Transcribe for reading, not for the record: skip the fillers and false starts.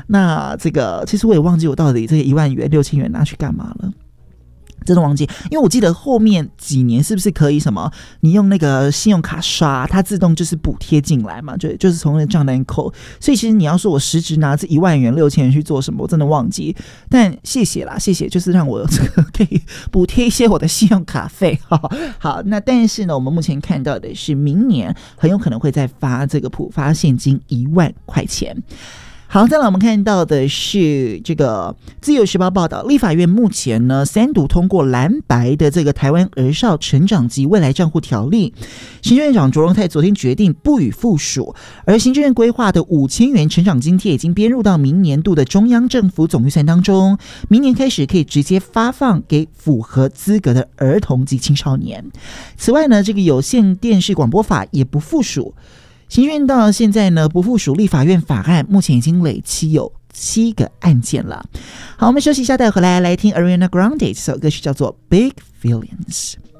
那这个其实我也忘记我到底这个1万元6000元拿去干嘛了。真的忘记，因为我记得后面几年是不是可以什么，你用那个信用卡刷，它自动就是补贴进来嘛，就是从那个账单扣。所以其实你要说我实质拿这1万元6000元去做什么，我真的忘记。但谢谢啦，谢谢，就是让我这个可以补贴一些我的信用卡费。好，那但是呢，我们目前看到的是明年很有可能会再发这个普发现金1万块钱。好，再来我们看到的是这个自由时报报道，立法院目前呢3读通过蓝白的这个台湾儿少成长及未来账户条例，行政院长卓荣泰昨天决定不予附属，而行政院规划的5000元成长津贴已经编入到明年度的中央政府总预算当中，明年开始可以直接发放给符合资格的儿童及青少年。此外呢，这个有线电视广播法也不附属。行政院到现在呢不附属立法院法案，目前已经累积有7个案件了。好，我们休息一下，待会回来听 Ariana Grande 这首歌曲叫做 Big Feelings。